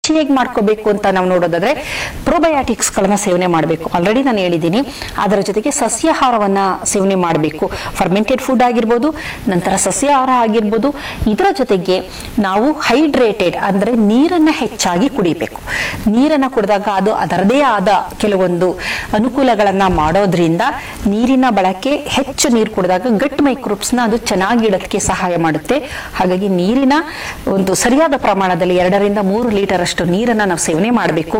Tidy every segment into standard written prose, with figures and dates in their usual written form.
ಹೇಗೆ ಮಾಡ್ಕೋಬೇಕು ಅಂತ ನಾವು ನೋಡೋದಾದ್ರೆ ಪ್ರೋಬಯಾಟಿಕ್ಸ್ ಗಳನ್ನ ಸೇವನೆ ಮಾಡಬೇಕು. ಆಲ್ರೆಡಿ ನಾನು ಹೇಳಿದ್ದೀನಿ. ಅದರ ಜೊತೆಗೆ ಸಸ್ಯಾಹಾರವನ್ನ ಸೇವನೆ ಮಾಡಬೇಕು. ಫರ್ಮೆಂಟೆಡ್ ಫುಡ್ ಆಗಿರ್ಬೋದು, ನಂತರ ಸಸ್ಯಾಹಾರ ಆಗಿರ್ಬೋದು. ಇದರ ಜೊತೆಗೆ ನಾವು ಹೈಡ್ರೇಟೆಡ್ ಅಂದ್ರೆ ನೀರನ್ನ ಹೆಚ್ಚಾಗಿ ಕುಡಿಬೇಕು. ನೀರನ್ನ ಕುಡಿದಾಗ ಅದು ಅದರದೇ ಆದ ಕೆಲವೊಂದು ಅನುಕೂಲಗಳನ್ನ ಮಾಡೋದ್ರಿಂದ ನೀರಿನ ಬಳಕೆ ಹೆಚ್ಚು ನೀರು ಕುಡಿದಾಗ ಗಟ್ ಮೈಕ್ರೋಬ್ಸ್ ನ ಅದು ಚೆನ್ನಾಗಿ ಇಡೋದಕ್ಕೆ ಸಹಾಯ ಮಾಡುತ್ತೆ. ಹಾಗಾಗಿ ನೀರಿನ ಒಂದು ಸರಿಯಾದ ಪ್ರಮಾಣದಲ್ಲಿ 2 ರಿಂದ 3 ಲೀಟರ್ ಅಷ್ಟು ನೀರನ್ನ ನಾವು ಸೇವನೆ ಮಾಡಬೇಕು.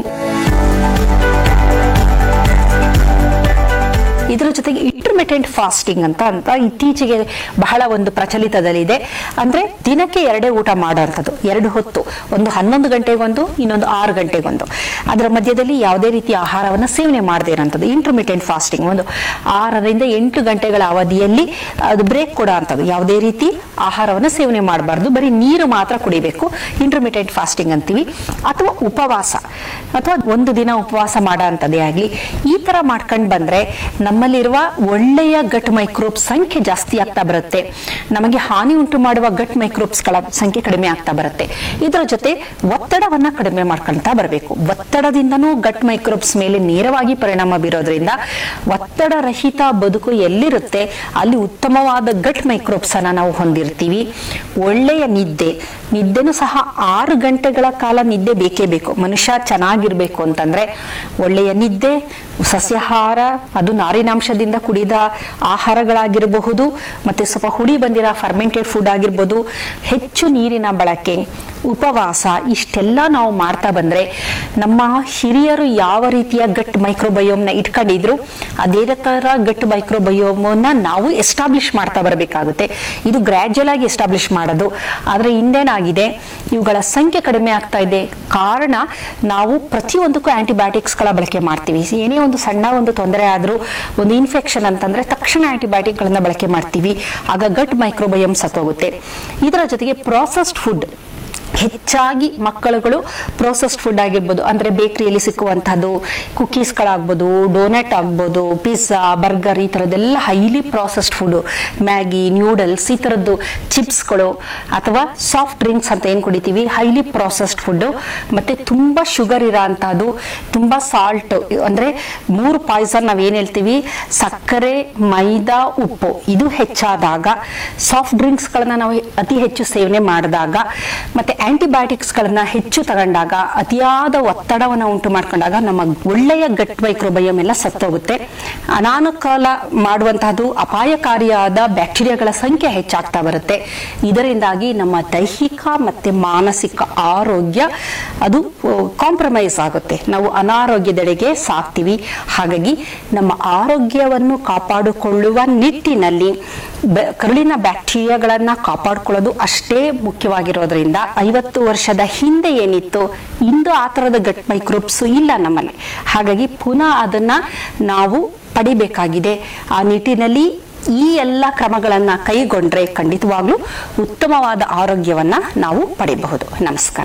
ಇದರ ಜೊತೆಗೆ ಇಂಟರ್ಮಿಟೆಂಟ್ ಫಾಸ್ಟಿಂಗ್ ಅಂತ ಇತ್ತೀಚೆಗೆ ಬಹಳ ಒಂದು ಪ್ರಚಲಿತದಲ್ಲಿದೆ. ಅಂದ್ರೆ ದಿನಕ್ಕೆ 2 ಊಟ ಮಾಡುವಂಥದ್ದು, 2 ಹೊತ್ತು, ಒಂದು 11 ಗಂಟೆಗೊಂದು, ಇನ್ನೊಂದು 6 ಗಂಟೆಗೊಂದು. ಅದರ ಮಧ್ಯದಲ್ಲಿ ಯಾವುದೇ ರೀತಿಯ ಆಹಾರವನ್ನು ಸೇವನೆ ಮಾಡದೇ ಇರೋಂಥದ್ದು ಇಂಟರ್ಮಿಟೆಂಟ್ ಫಾಸ್ಟಿಂಗ್. ಒಂದು 6 ರಿಂದ 8 ಗಂಟೆಗಳ ಅವಧಿಯಲ್ಲಿ ಅದು ಬ್ರೇಕ್ ಕೊಡೋ ಅಂಥದ್ದು. ಯಾವುದೇ ರೀತಿ ಆಹಾರವನ್ನು ಸೇವನೆ ಮಾಡಬಾರ್ದು, ಬರೀ ನೀರು ಮಾತ್ರ ಕುಡಿಬೇಕು. ಇಂಟರ್ಮಿಟೆಂಟ್ ಫಾಸ್ಟಿಂಗ್ ಅಂತೀವಿ. ಅಥವಾ ಉಪವಾಸ, ಅಥವಾ ಒಂದು ದಿನ ಉಪವಾಸ ಮಾಡೋ ಅಂಥದ್ದೇ ಆಗಲಿ. ಈ ತರ ಮಾಡ್ಕೊಂಡು ಬಂದ್ರೆ ನಮ್ಮಲ್ಲಿರುವ ಒಳ್ಳೆಯ ಗಟ್ ಮೈಕ್ರೋಬ್ಸ್ ಸಂಖ್ಯೆ ಜಾಸ್ತಿ ಆಗ್ತಾ ಬರುತ್ತೆ. ನಮಗೆ ಹಾನಿ ಉಂಟು ಮಾಡುವ ಗಟ್ ಮೈಕ್ರೋಬ್ಸ್ ಗಳ ಸಂಖ್ಯೆ ಕಡಿಮೆ ಆಗ್ತಾ ಬರುತ್ತೆ. ಇದರ ಜೊತೆ ಒತ್ತಡವನ್ನ ಕಡಿಮೆ ಮಾಡ್ಕೊಳ್ತಾ ಬರಬೇಕು. ಒತ್ತಡದಿಂದನೂ ಗಟ್ ಮೈಕ್ರೋಬ್ಸ್ ಮೇಲೆ ನೇರವಾಗಿ ಪರಿಣಾಮ ಬೀರೋದ್ರಿಂದ ಒತ್ತಡ ರಹಿತ ಬದುಕು ಎಲ್ಲಿರುತ್ತೆ ಅಲ್ಲಿ ಉತ್ತಮವಾದ ಗಟ್ ಮೈಕ್ರೋಬ್ಸ್ ಅನ್ನ ನಾವು ಹೊಂದಿರ್ತೀವಿ. ಒಳ್ಳೆಯ ನಿದ್ದೆನೂ ಸಹ 6 ಗಂಟೆಗಳ ಕಾಲ ನಿದ್ದೆ ಬೇಕೇ ಬೇಕು. ಮನುಷ್ಯ ಚೆನ್ನಾಗಿರ್ಬೇಕು ಅಂತಂದ್ರೆ ಒಳ್ಳೆಯ ನಿದ್ದೆ, ಸಸ್ಯಾಹಾರ, ಅದು ನಾರಿನಾಂಶದಿಂದ ಕುಡಿದ ಆಹಾರಗಳಾಗಿರಬಹುದು, ಮತ್ತೆ ಸ್ವಲ್ಪ ಹುಳಿ ಬಂದಿರೋ ಫರ್ಮೆಂಟೆಡ್ ಫುಡ್ ಆಗಿರ್ಬೋದು, ಹೆಚ್ಚು ನೀರಿನ ಬಳಕೆ, ಉಪವಾಸ, ಇಷ್ಟೆಲ್ಲ ನಾವು ಮಾಡ್ತಾ ಬಂದ್ರೆ ನಮ್ಮ ಹಿರಿಯರು ಯಾವ ರೀತಿಯ ಗಟ್ ಮೈಕ್ರೋಬಯೋಮ್ ನ ಇಟ್ಕೊಂಡಿದ್ರು ಅದೇ ತರ ಗಟ್ ಮೈಕ್ರೋಬಯೋಮ್ ನ ನಾವು ಎಸ್ಟಾಬ್ಲಿಷ್ ಮಾಡ್ತಾ ಬರಬೇಕಾಗುತ್ತೆ. ಇದು ಗ್ರಾಜುಯಲ್ ಆಗಿ ಎಸ್ಟಾಬ್ಲಿಷ್ ಮಾಡೋದು. ಆದ್ರೆ ಇನ್ನೇನಾಗಿದೆ, ಇವುಗಳ ಸಂಖ್ಯೆ ಕಡಿಮೆ ಆಗ್ತಾ ಇದೆ. ಕಾರಣ ನಾವು ಪ್ರತಿಯೊಂದಕ್ಕೂ ಆಂಟಿಬಯೋಟಿಕ್ಸ್ ಗಳ ಬಳಕೆ ಮಾಡ್ತೀವಿ. ಏನೇ ಒಂದು ಸಣ್ಣ ಒಂದು ತೊಂದರೆ ಆದ್ರೂ, ಒಂದು ಇನ್ಫೆಕ್ಷನ್ ಅಂತಂದ್ರೆ ತಕ್ಷಣ ಆಂಟಿಬಯೋಟಿಕ್ ಗಳನ್ನ ಬಳಕೆ ಮಾಡ್ತೀವಿ. ಆಗ ಗಟ್ ಮೈಕ್ರೋಬಯೋಮ್ ಸತ್ತೋಗುತ್ತೆ. ಇದರ ಜೊತೆಗೆ ಪ್ರಾಸೆಸ್ಡ್ ಫುಡ್, ಹೆಚ್ಚಾಗಿ ಮಕ್ಕಳುಗಳು ಪ್ರೋಸೆಸ್ಡ್ ಫುಡ್ ಆಗಿರ್ಬೋದು, ಅಂದ್ರೆ ಬೇಕರಿಯಲ್ಲಿ ಸಿಕ್ಕುವಂತಹದ್ದು, ಕುಕೀಸ್ ಗಳಾಗ್ಬೋದು, ಡೋನೆಟ್ ಆಗ್ಬೋದು, ಪಿಜ್ಜಾ, ಬರ್ಗರ್, ಈ ತರದೆಲ್ಲ highly processed food, Maggi, noodles, ಈ ತರದ್ದು ಚಿಪ್ಸ್ಗಳು ಅಥವಾ ಸಾಫ್ಟ್ ಡ್ರಿಂಕ್ಸ್ ಅಂತ ಏನ್ ಕುಡಿತೀವಿ, ಹೈಲಿ ಪ್ರಾಸೆಸ್ಡ್ ಫುಡ್. ಮತ್ತೆ ತುಂಬಾ ಶುಗರ್ ಇರೋ ಅಂತಹದ್ದು, ತುಂಬಾ ಸಾಲ್ಟ್, ಅಂದ್ರೆ 3 ಪಾಯ್ಸನ್ ನಾವೇನ್ ಹೇಳ್ತೀವಿ, ಸಕ್ಕರೆ, ಮೈದಾ, ಉಪ್ಪು, ಇದು ಹೆಚ್ಚಾದಾಗ, ಸಾಫ್ಟ್ ಡ್ರಿಂಕ್ಸ್ ಗಳನ್ನ ನಾವು ಅತಿ ಹೆಚ್ಚು ಸೇವನೆ ಮಾಡಿದಾಗ, ಮತ್ತೆ ಆಂಟಿಬಯೋಟಿಕ್ಸ್ ಗಳನ್ನ ಹೆಚ್ಚು ತಗೊಂಡಾಗ, ಅತಿಯಾದ ಒತ್ತಡವನ್ನು ಉಂಟು ಮಾಡ್ಕೊಂಡಾಗ ನಮ್ಮ ಒಳ್ಳೆಯ ಗಟ್ ಮೈಕ್ರೋಬಯೋಮ್ ಎಲ್ಲ ಸತ್ತೋಗುತ್ತೆ. ಅನಾನುಕೂಲ ಮಾಡುವಂತಹದ್ದು ಅಪಾಯಕಾರಿಯಾದ ಬ್ಯಾಕ್ಟೀರಿಯಾಗಳ ಸಂಖ್ಯೆ ಹೆಚ್ಚಾಗ್ತಾ ಬರುತ್ತೆ. ಇದರಿಂದಾಗಿ ನಮ್ಮ ದೈಹಿಕ ಮತ್ತೆ ಮಾನಸಿಕ ಆರೋಗ್ಯ ಅದು ಕಾಂಪ್ರಮೈಸ್ ಆಗುತ್ತೆ. ನಾವು ಅನಾರೋಗ್ಯದೆಡೆಗೆ ಸಾಗ್ತೀವಿ. ಹಾಗಾಗಿ ನಮ್ಮ ಆರೋಗ್ಯವನ್ನು ಕಾಪಾಡಿಕೊಳ್ಳುವ ನಿಟ್ಟಿನಲ್ಲಿ ಕರುಳಿನ ಬ್ಯಾಕ್ಟೀರಿಯಾಗಳನ್ನ ಕಾಪಾಡಿಕೊಳ್ಳೋದು ಅಷ್ಟೇ ಮುಖ್ಯವಾಗಿರೋದ್ರಿಂದ 50 ವರ್ಷದ ಹಿಂದೆ ಏನಿತ್ತು, ಇಂದು ಆ ತರದ ಗಟ್ ಮೈಕ್ರೋಬ್ಸ್ ಇಲ್ಲ ನಮ್ಮಲ್ಲಿ. ಹಾಗಾಗಿ ಪುನಃ ಅದನ್ನ ನಾವು ಪಡಿಬೇಕಾಗಿದೆ. ಆ ನಿಟ್ಟಿನಲ್ಲಿ ಈ ಎಲ್ಲ ಕ್ರಮಗಳನ್ನ ಕೈಗೊಂಡ್ರೆ ಖಂಡಿತವಾಗ್ಲೂ ಉತ್ತಮವಾದ ಆರೋಗ್ಯವನ್ನ ನಾವು ಪಡೆಯಬಹುದು. ನಮಸ್ಕಾರ.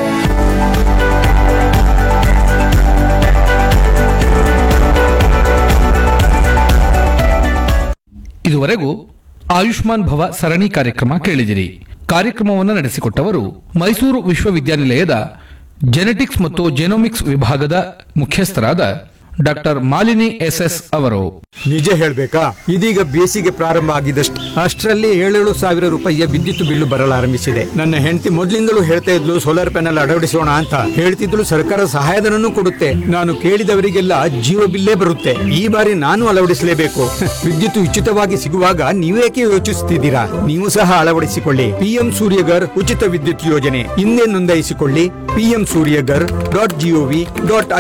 ಇದುವರೆಗೂ ಆಯುಷ್ಮಾನ್ ಭವ ಸರಣಿ ಕಾರ್ಯಕ್ರಮ ಕೇಳಿದಿರಿ. ಕಾರ್ಯಕ್ರಮವನ್ನು ನಡೆಸಿಕೊಟ್ಟವರು ಮೈಸೂರು ವಿಶ್ವವಿದ್ಯಾನಿಲಯದ ಜೆನೆಟಿಕ್ಸ್ ಮತ್ತು ಜೆನೋಮಿಕ್ಸ್ ವಿಭಾಗದ ಮುಖ್ಯಸ್ಥರಾದ ಡಾಕ್ಟರ್ ಮಾಲಿನಿ SS ಅವರು. ನಿಜ ಹೇಳ್ಬೇಕಾ, ಇದೀಗ ಬೇಸಿಗೆ ಪ್ರಾರಂಭ ಆಗಿದಷ್ಟು ಅಷ್ಟರಲ್ಲಿ 7,000 ಸಾವಿರ ರೂಪಾಯಿಯ ವಿದ್ಯುತ್ ಬಿಲ್ಲು ಬರಲಾರಂಭಿಸಿದೆ. ನನ್ನ ಹೆಂಡತಿ ಮೊದಲಿಂದಲೂ ಹೇಳ್ತಾ ಇದ್ಲು ಸೋಲಾರ್ ಪ್ಯಾನೆಲ್ ಅಳವಡಿಸೋಣ ಅಂತ. ಹೇಳ್ತಿದ್ಲು ಸರ್ಕಾರ ಸಹಾಯಧನನೂ ಕೊಡುತ್ತೆ. ನಾನು ಕೇಳಿದವರಿಗೆಲ್ಲ ಜೀವ ಬಿಲ್ಲೇ ಬರುತ್ತೆ. ಈ ಬಾರಿ ನಾನು ಅಳವಡಿಸಲೇಬೇಕು. ವಿದ್ಯುತ್ ಉಚಿತವಾಗಿ ಸಿಗುವಾಗ ನೀವೇಕೆ ಯೋಚಿಸುತ್ತಿದ್ದೀರಾ? ನೀವು ಸಹ ಅಳವಡಿಸಿಕೊಳ್ಳಿ. PM ಸೂರ್ಯಗರ್ ಉಚಿತ ವಿದ್ಯುತ್ ಯೋಜನೆ. ಹಿಂದೆ ನೋಂದಾಯಿಸಿಕೊಳ್ಳಿ. PMSuryagar.gov.in